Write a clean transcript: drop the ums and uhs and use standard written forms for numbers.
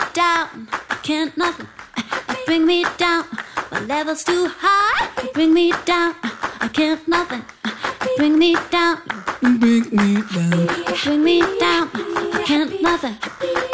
down, can't nothing bring me down. My level's too high, bring me down. I can't nothing bring me down. Bring me down. Bring me down, I can't nothing